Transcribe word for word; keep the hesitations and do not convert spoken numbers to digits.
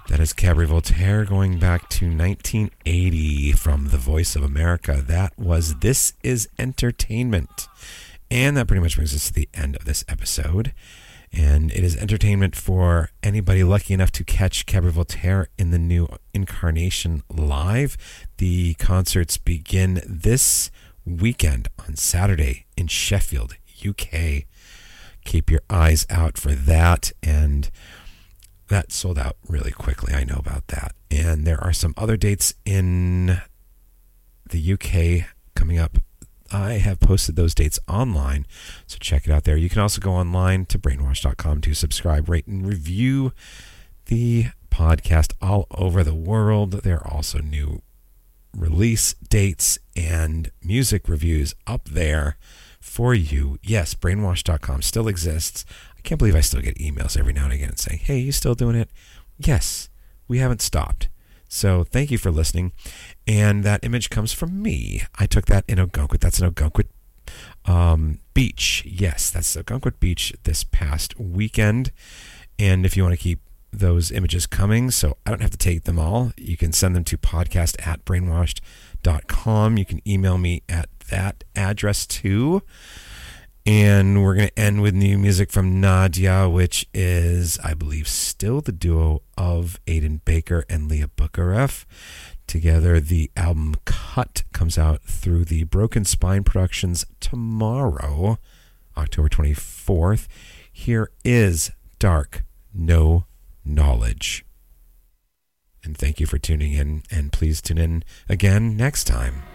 That is Cabaret Voltaire going back to nineteen eighty from The Voice of America. That was This Is Entertainment. And that pretty much brings us to the end of this episode. And it is entertainment for anybody lucky enough to catch Cabaret Voltaire in the new incarnation live. The concerts begin this weekend on Saturday in Sheffield, U K. Keep your eyes out for that. And that sold out really quickly. I know about that. And there are some other dates in the U K coming up. I have posted those dates online, so check it out there. You can also go online to brainwash dot com to subscribe, rate, and review the podcast all over the world. There are also new release dates and music reviews up there for you. Yes, brainwash dot com still exists. I can't believe I still get emails every now and again saying, hey, you still doing it? Yes, we haven't stopped. So thank you for listening. And that image comes from me. I took that in Ogunquit. That's in Ogunquit um, Beach. Yes, that's Ogunquit Beach this past weekend. And if you want to keep those images coming, so I don't have to take them all, you can send them to podcast at brainwashed dot com. You can email me at that address too. And we're going to end with new music from Nadia, which is, I believe, still the duo of Aiden Baker and Leah Bukharev. Together, the album Cut comes out through the Broken Spine Productions tomorrow, October twenty-fourth. Here is Dark No Knowledge. And thank you for tuning in, and please tune in again next time.